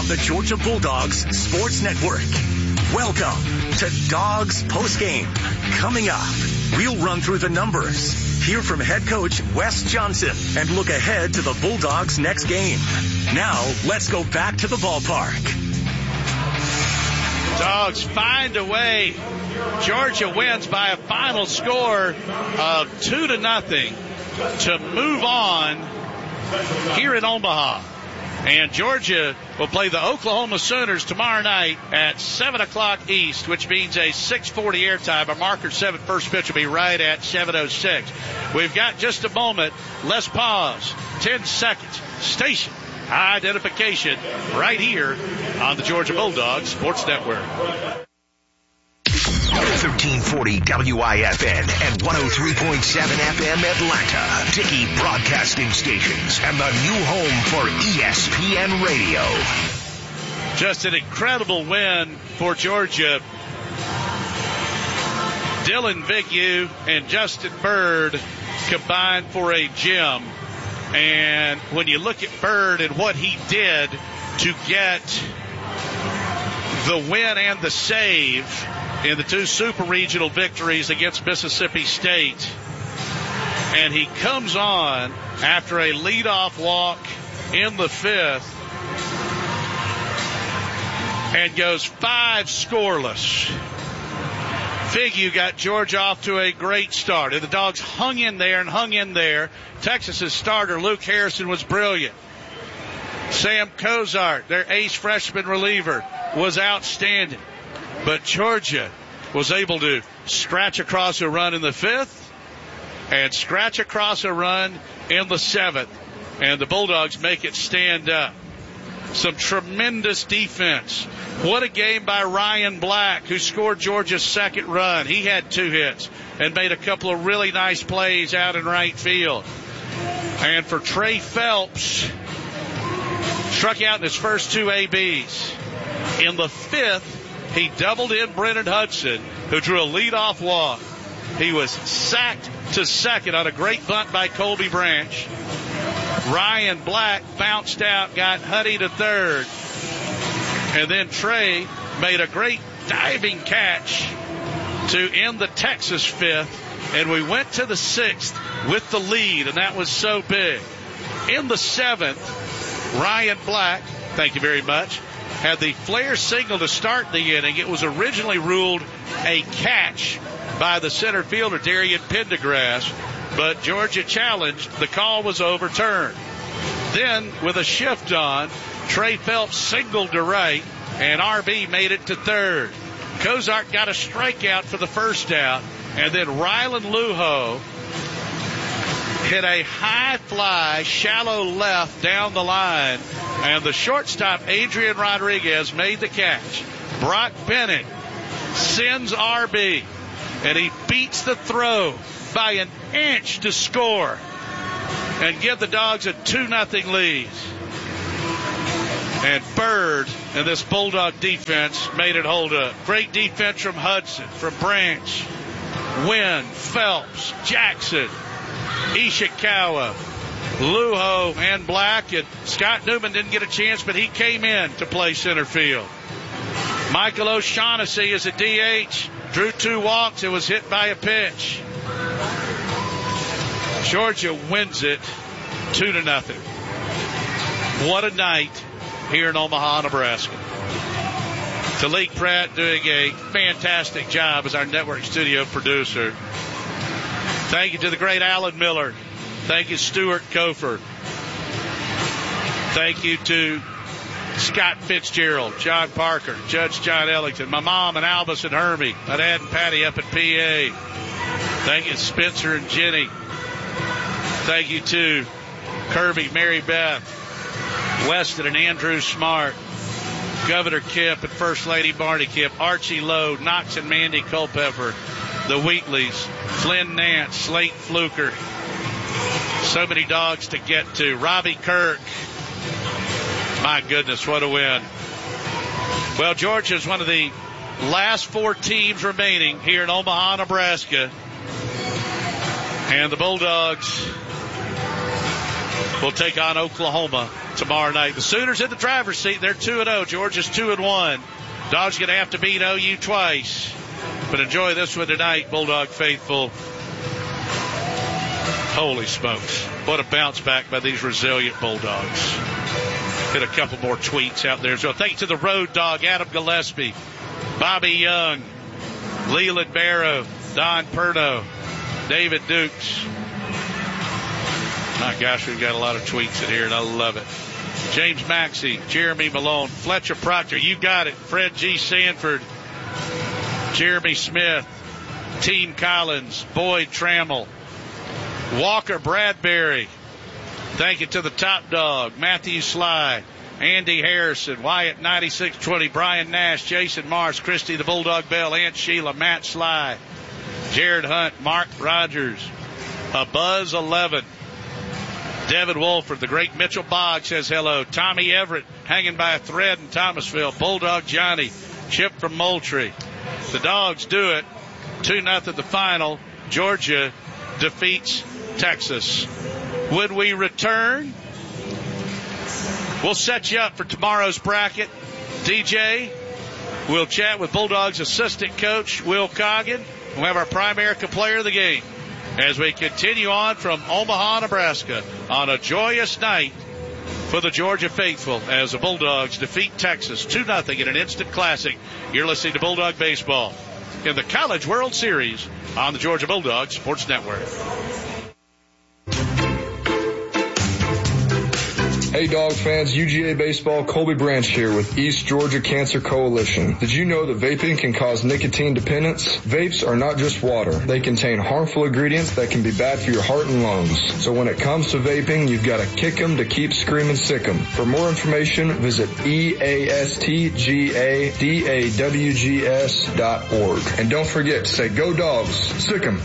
the Georgia Bulldogs Sports Network. Welcome to Dogs Postgame. Coming up, we'll run through the numbers, hear from head coach Wes Johnson, and look ahead to the Bulldogs' next game. Now, let's go back to the ballpark. Dogs find a way. Georgia wins by a final score of 2-0 to move on here in Omaha. And Georgia will play the Oklahoma Sooners tomorrow night at 7 o'clock East, which means a 6:40 airtime. Our marker 7 first pitch will be right at 7:06. We've got just a moment. Let's pause. 10 seconds. Station identification right here on the Georgia Bulldogs Sports Network. 1340 WIFN and 103.7 FM Atlanta. Dickey Broadcasting Stations and the new home for ESPN Radio. Just an incredible win for Georgia. Dylan Vignew and Justin Bird combined for a gem. And when you look at Bird and what he did to get the win and the save in the two super regional victories against Mississippi State, and he comes on after a leadoff walk in the fifth and goes 5 scoreless. Vignew got Georgia off to a great start, and the Dogs hung in there. Texas's starter, Luke Harrison, was brilliant. Sam Cozart, their ace freshman reliever, was outstanding. But Georgia was able to scratch across a run in the fifth and scratch across a run in the seventh. And the Bulldogs make it stand up. Some tremendous defense. What a game by Ryan Black, who scored Georgia's second run. He had 2 hits and made a couple of really nice plays out in right field. And for Trey Phelps, struck out in his first 2 ABs. In the fifth, he doubled in Brennan Hudson, who drew a leadoff walk. He was sacked to second on a great bunt by Colby Branch. Ryan Black bounced out, got Huddy to third. And then Trey made a great diving catch to end the Texas fifth. And we went to the sixth with the lead, and that was so big. In the seventh, Ryan Black, thank you very much, had the flare signal to start the inning. It was originally ruled a catch by the center fielder, Darian Pendergrass, but Georgia challenged. The call was overturned. Then, with a shift on, Trey Phelps singled to right, and RB made it to third. Cozart got a strikeout for the first out, and then Rylan Luho hit a high fly, shallow left down the line, and the shortstop, Adrian Rodriguez, made the catch. Brock Bennett sends RB, and he beats the throw by an inch to score and give the Dogs a 2-0 lead. And Bird and this Bulldog defense made it hold up. Great defense from Hudson, from Branch, Wynn, Phelps, Jackson, Ishikawa, Luho, and Black. And Scott Newman didn't get a chance, but he came in to play center field. Michael O'Shaughnessy is a DH, drew 2 walks and was hit by a pitch. Georgia wins it 2-0. What a night here in Omaha, Nebraska. Talik Pratt doing a fantastic job as our network studio producer. Thank you to the great Alan Miller. Thank you, Stuart Kofer. Thank you to Scott Fitzgerald, John Parker, Judge John Ellington, my mom and Albus and Hermie, my dad and Patty up at PA. Thank you, Spencer and Jenny. Thank you to Kirby, Mary Beth, Weston and Andrew Smart, Governor Kemp and First Lady Barney Kemp, Archie Lowe, Knox and Mandy Culpepper, the Wheatleys, Flynn Nance, Slate Fluker. So many Dogs to get to. Robbie Kirk. My goodness, what a win. Well, Georgia is one of the last 4 teams remaining here in Omaha, Nebraska. And the Bulldogs will take on Oklahoma tomorrow night. The Sooners in the driver's seat. They're 2-0. Georgia's 2-1. Dogs going to have to beat OU twice. But enjoy this one tonight, Bulldog faithful. Holy smokes. What a bounce back by these resilient Bulldogs. Get a couple more tweets out there. So thanks to the Road Dog, Adam Gillespie, Bobby Young, Leland Barrow, Don Perno, David Dukes. My gosh, we've got a lot of tweets in here, and I love it. James Maxey, Jeremy Malone, Fletcher Proctor, you got it. Fred G. Sanford, Jeremy Smith, Team Collins, Boyd Trammell, Walker Bradbury. Thank you to the Top Dog, Matthew Sly, Andy Harrison, Wyatt 9620, Brian Nash, Jason Mars, Christy the Bulldog Bell, Aunt Sheila, Matt Sly, Jared Hunt, Mark Rogers, A Buzz 11. Devin Wolford, the great Mitchell Boggs says hello. Tommy Everett hanging by a thread in Thomasville. Bulldog Johnny, Chip from Moultrie. The Dogs do it. 2-0 the final. Georgia defeats Texas. When we return, we'll set you up for tomorrow's bracket. DJ, we'll chat with Bulldogs assistant coach Will Coggin. We'll have our Primerica player of the game as we continue on from Omaha, Nebraska, on a joyous night for the Georgia faithful as the Bulldogs defeat Texas 2-0 in an instant classic. You're listening to Bulldog Baseball in the College World Series on the Georgia Bulldogs Sports Network. Hey Dogs fans, UGA Baseball, Colby Branch here with East Georgia Cancer Coalition. Did you know that vaping can cause nicotine dependence? Vapes are not just water. They contain harmful ingredients that can be bad for your heart and lungs. So when it comes to vaping, you've got to kick 'em to keep screaming sick 'em. For more information, visit eastgadawgs.org. And don't forget to say, go Dogs, sick 'em.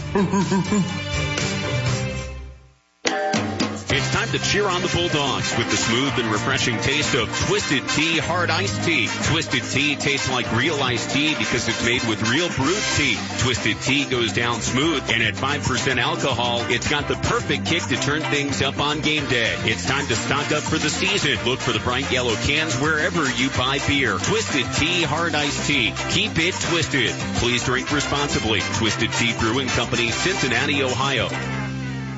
It's time to cheer on the Bulldogs with the smooth and refreshing taste of Twisted Tea Hard Iced Tea. Twisted Tea tastes like real iced tea because it's made with real brewed tea. Twisted Tea goes down smooth, and at 5% alcohol, it's got the perfect kick to turn things up on game day. It's time to stock up for the season. Look for the bright yellow cans wherever you buy beer. Twisted Tea Hard Iced Tea. Keep it twisted. Please drink responsibly. Twisted Tea Brewing Company, Cincinnati, Ohio.